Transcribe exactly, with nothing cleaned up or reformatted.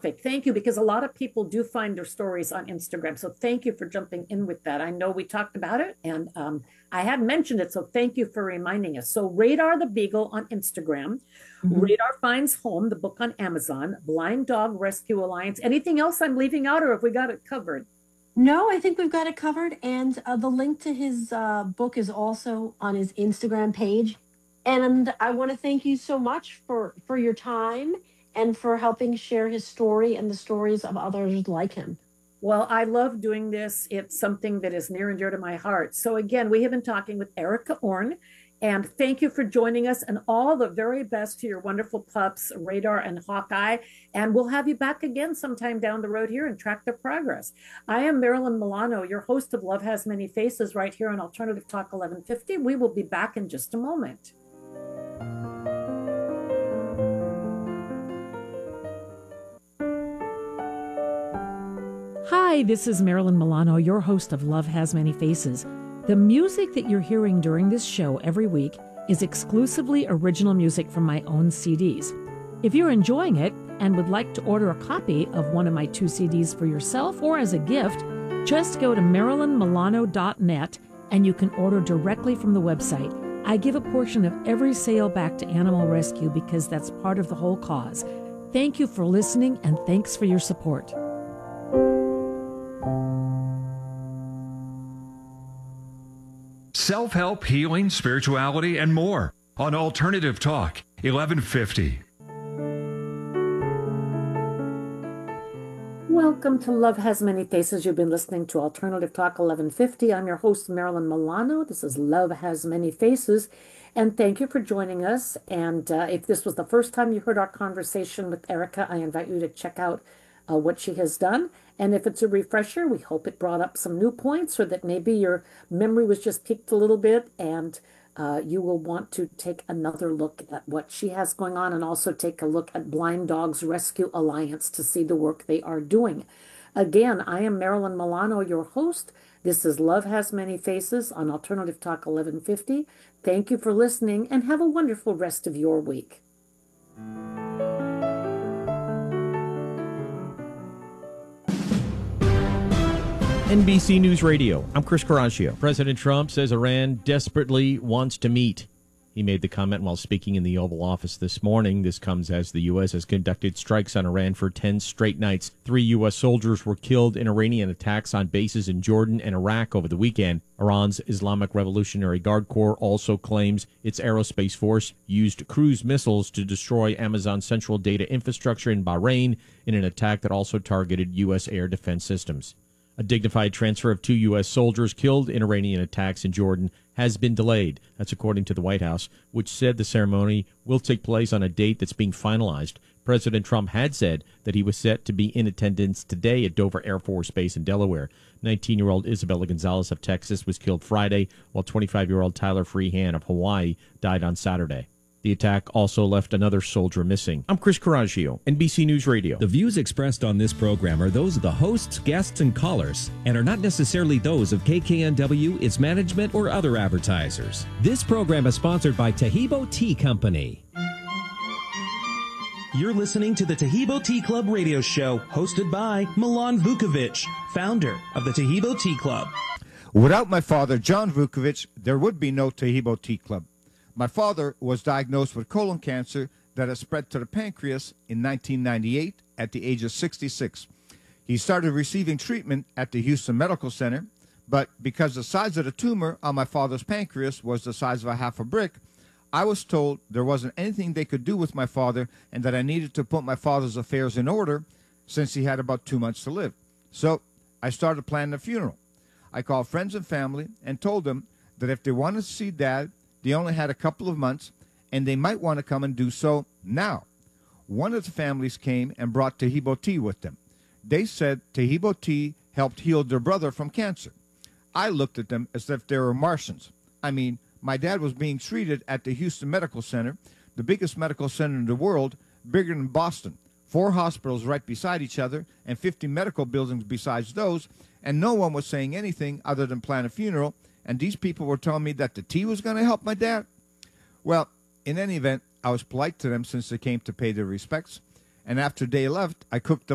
Perfect. Thank you, because a lot of people do find their stories on Instagram. So thank you for jumping in with that. I know we talked about it and um, I had mentioned it. So thank you for reminding us. So Radar the Beagle on Instagram, Mm-hmm. Radar Finds Home, the book on Amazon, Blind Dog Rescue Alliance. Anything else I'm leaving out, or have we got it covered? No, I think we've got it covered. And uh, the link to his uh, book is also on his Instagram page. And I want to thank you so much for, for your time and for helping share his story and the stories of others like him. Well, I love doing this. It's something that is near and dear to my heart. So, again, we have been talking with Erica Orne, and thank you for joining us, and all the very best to your wonderful pups, Radar and Hawkeye. And we'll have you back again sometime down the road here and track their progress. I am Marilyn Milano, your host of Love Has Many Faces, right here on Alternative Talk eleven fifty. We will be back in just a moment. Hi, this is Marilyn Milano, your host of Love Has Many Faces. The music that you're hearing during this show every week is exclusively original music from my own C Ds. If you're enjoying it and would like to order a copy of one of my two C Ds for yourself or as a gift, just go to marilyn milano dot net and you can order directly from the website. I give a portion of every sale back to Animal Rescue because that's part of the whole cause. Thank you for listening, and thanks for your support. Self-help, healing, spirituality, and more on Alternative Talk eleven fifty. Welcome to Love Has Many Faces. You've been listening to Alternative Talk eleven fifty. I'm your host, Marilyn Milano. This is Love Has Many Faces. And thank you for joining us. And uh, if this was the first time you heard our conversation with Erica, I invite you to check out uh, what she has done. And if it's a refresher, we hope it brought up some new points, or that maybe your memory was just piqued a little bit, and uh, you will want to take another look at what she has going on, and also take a look at Blind Dogs Rescue Alliance to see the work they are doing. Again, I am Marilyn Milano, your host. This is Love Has Many Faces on Alternative Talk eleven fifty. Thank you for listening, and have a wonderful rest of your week. N B C News Radio, I'm Chris Caraccio. President Trump says Iran desperately wants to meet. He made the comment while speaking in the Oval Office this morning. This comes as the U S has conducted strikes on Iran for ten straight nights. Three U S soldiers were killed in Iranian attacks on bases in Jordan and Iraq over the weekend. Iran's Islamic Revolutionary Guard Corps also claims its aerospace force used cruise missiles to destroy Amazon's central data infrastructure in Bahrain in an attack that also targeted U S air defense systems. A dignified transfer of two U S soldiers killed in Iranian attacks in Jordan has been delayed. That's according to the White House, which said the ceremony will take place on a date that's being finalized. President Trump had said that he was set to be in attendance today at Dover Air Force Base in Delaware. nineteen-year-old Isabella Gonzalez of Texas was killed Friday, while twenty-five-year-old Tyler Freehan of Hawaii died on Saturday. The attack also left another soldier missing. I'm Chris Caraccio, N B C News Radio. The views expressed on this program are those of the hosts, guests, and callers, and are not necessarily those of K K N W, its management, or other advertisers. This program is sponsored by Tahibo Tea Company. You're listening to the Tahibo Tea Club radio show, hosted by Milan Vukovic, founder of the Tahibo Tea Club. Without my father, John Vukovic, there would be no Tahibo Tea Club. My father was diagnosed with colon cancer that had spread to the pancreas in nineteen ninety-eight at the age of sixty-six. He started receiving treatment at the Houston Medical Center, but because the size of the tumor on my father's pancreas was the size of a half a brick, I was told there wasn't anything they could do with my father and that I needed to put my father's affairs in order since he had about two months to live. So I started planning a funeral. I called friends and family and told them that if they wanted to see Dad, they only had a couple of months, and they might want to come and do so now. One of the families came and brought Tahibo tea with them. They said Tahibo tea helped heal their brother from cancer. I looked at them as if they were Martians. I mean, my dad was being treated at the Houston Medical Center, the biggest medical center in the world, bigger than Boston. Four hospitals right beside each other and fifty medical buildings besides those, and no one was saying anything other than plan a funeral. And these people were telling me that the tea was going to help my dad? Well, in any event, I was polite to them since they came to pay their respects. And after they left, I cooked up